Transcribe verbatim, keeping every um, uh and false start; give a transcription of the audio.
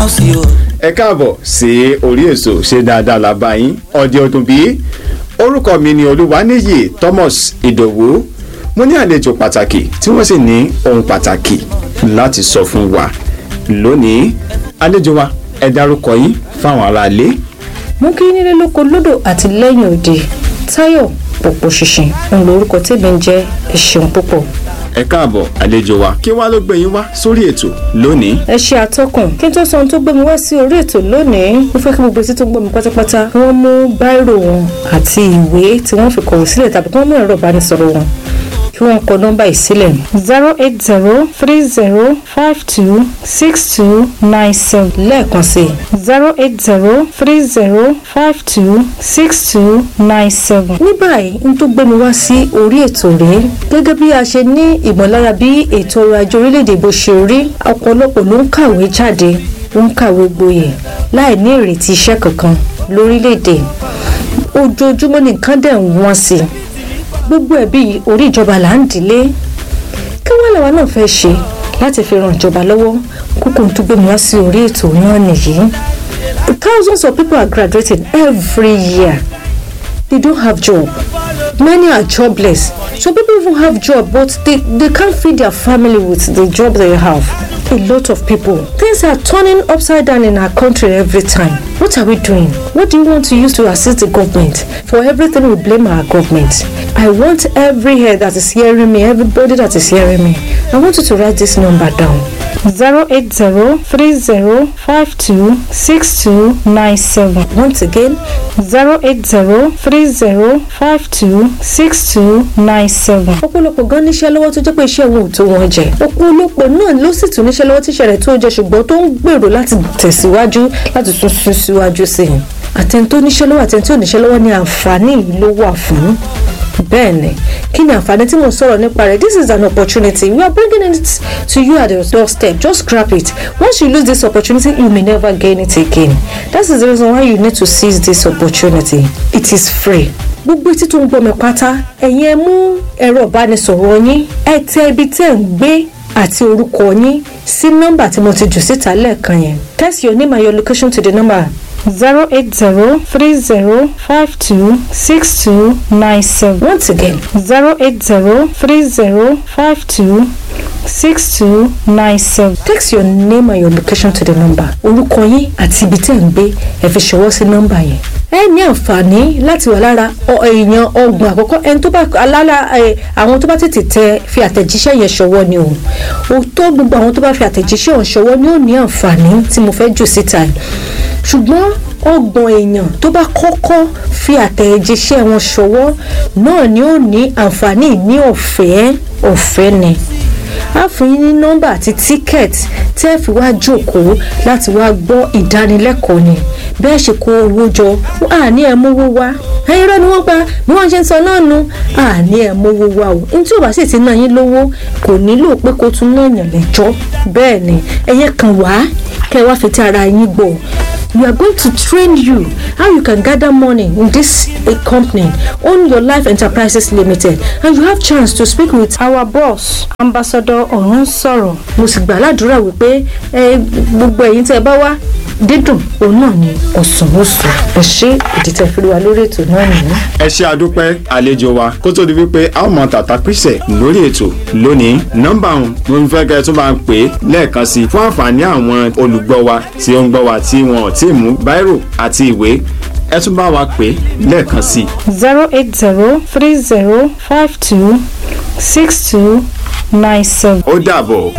sí o. ẹ káàbọ̀ sí orí èso ṣe dáadáa la bá yín ọdẹ ọdún bíi orúkọ mi ni Olúwaníyì Thomas Ìdòwú mo ní àlejò pàtàkì tí wọ́n sì ní ohun pàtàkì láti sọ fún wa lónìí. àlejò wa ẹ dárúkọ yín fáwọn aráalé. mo kí nílé lóko lódò àti lẹ́yìn òde Táyọ̀ Pọ̀pọ̀ Ṣìnṣìn òun lórúkọ tèmi ń jẹ́ ẹ ṣeun púpọ̀. ẹ káàbọ̀ àlejò wa kí wá ló gbé yín wá sórí ètò lónìí. ẹ ṣe àtọkùn kí n tó sọ ohun tó gbé mi wá sí orí ètò lónìí mo fẹ́ kí gbogbo etí tó gbọ́ mi pátápátá wọ́n mú báírò wọn àti ìwé tí wọ́n fi kọ̀wé sílẹ̀ tàbí kí wọ́n mú ẹ̀rọ ìbánisọ̀rọ̀ wọn kí wọ́n kọ nọ́mbà yìí sílẹ̀. zero eight zero three zero five two six two nine seven lẹ́ẹ̀kan sí zero eight zero three zero five two six two nine seven. ní báyìí n tó gbé mi wá sí orí ètò rèé gẹ́gẹ́ bí a ṣe ní ìmọ̀lára bí ètò ọrọ̀ ajé orílẹ̀-èdè bó ṣe rí ọ̀pọ̀lọpọ̀ ló ń kàwé jáde ló ń kàwé gboyè láì ní ìrètí iṣẹ́ kankan lórílẹ̀-èdè ojoojúmọ́ nìkan dẹ̀ ń wọ́n sí i gbogbo ẹ̀bí orí ìjọba là ń dìlé kí wọ́n làwa náà fẹ́ ṣe láti fi ran ìjọba lọ́wọ́ kókó tó gbé mi wá sí orí ètò náà nìyí. Thousands of people are graduating every year. They don't have job. Many are jobless. Some people even have job but they, they can't feed their family with the job they have. A lot of people. Things are turning upside down in our country every time. What are we doing? What do you want to use to assist the government? For everything we blame our government. I want every head that is hearing me, everybody that is hearing me, I want you to write this number down. zero eight zero three zero five two six two nine seven. Once again, zero eight zero three zero five two six two nine seven. ọ̀pọ̀lọpọ̀ gan níṣẹ́ lọ́wọ́ tó jẹ́ pé iṣẹ́ wọn ò tó wọn jẹ. ọ̀pọ̀lọpọ̀ náà ló sì tún níṣẹ́ lọ́wọ́ tíṣẹ́ rẹ̀ tó jẹ ṣùgbọ́n tó ń gbèrò láti tẹ̀síwájú láti tún sún síwájú sí i. àtẹni tó níṣẹ́ lọ́wọ́ àtẹni tó níṣẹ́ lọ́wọ́ ni àǹfààní yìí ló wà fún. bẹ́ẹ̀ni kí ni àǹfààní tí mo sọ̀rọ̀ nípa rẹ̀? This is an opportunity. We are bringing it to you at your doorstep. Just grab it. Once you lose this opportunity, you may never gain it again. That is the reason why you need to seize this opportunity. It is free. gbogbo etí tó ń gbọ́ mi pátá ẹ̀yin ẹ mú ẹ̀rọ ìbánisọ̀rọ̀ yín ẹ tẹ ibi tẹ́ ń gbé àti orúkọ yín sí nọ́mbà tí mo ti jù síta lẹ́ẹ̀kan yẹn. Text your name and your location to the number zero eight zero three zero five two six two nine seven. Once again, zero eight zero three zero five two six two nine seven. Text your name and your location to the number. Orúkọ yín àti ibi tẹ́ ń gbé ẹ fi ṣọwọ́ sí nọ́mbà yẹn. ẹ ní àǹfààní láti wà lára èèyàn ọgbọ̀n àkọ́kọ́ ẹni tó bá alára àwọn tó bá tètè tẹ fi àtẹ̀jíṣẹ́ yẹn ṣọwọ́ ni o ò tó gbogbo àwọn tó bá fi àtẹ̀jíṣẹ́ yẹn ṣọwọ́ ni ó ní àǹfààní tí mo fẹ́ jù síta yìí ṣùgbọ́n ọgbọ̀n èèyàn tó bá kọ́kọ́ fi àtẹ̀jíṣẹ́ wọn ṣọwọ́ náà ni ó ní àǹfààní ní ọ̀fẹ́ ọ̀fẹ́ ni a fún yín ní nọ́mbà àti tíkẹ́ẹ̀tì tẹ́ fi wá jókòó láti wá gbọ́ ìdánilẹ́kọ̀ọ́ ni bẹ́ẹ̀ ṣe kó owó jọ àní ẹ̀ mówó wá ẹ̀yin rẹ̀ ni wọ́n pa bí wọ́n ṣe ń sọ náà nu àní ẹ̀ mówó wá o ní tí ò bá sì ti ná yín lówó kò nílò pé kó tún náà yàn lẹ́jọ́ bẹ́ẹ̀ ni ẹ̀yẹ kan wá kẹ́ ẹ wá fi ti ara yín gbọ́. We are going to train you how you can gather money in this uh, company, Own Your Life Enterprises Limited, and you have chance to speak with our boss, Ambassador Orunsoro. Mo sì gbà ládùúrà wípé gbogbo ẹ̀yin tẹ́ bá wá dídùn òun náà ni ọ̀sùnwòsùn. ẹ ṣé ìdìtẹ̀ fi wà lórí ètò náà nìyí. ẹ ṣé àdúpẹ́ àlejò wa kó tó di wípé a ó mọ tàtà píṣẹ̀ lórí ètò lónìí. nọ́mbà ọ̀hún mo ń fẹ́ kẹ́ ẹ tún máa ń pè é lẹ́ẹ̀kan sí i fún àǹfààní àwọn olùgbọ́ wa tí ó ń gbọ́ wa tí wọn ò tí ì mú báírò àti ìwé ẹ tún bá wa pè é lẹ́ẹ̀kan sí i. zero eight zero three zero five two six two nine seven. ó dàbọ̀.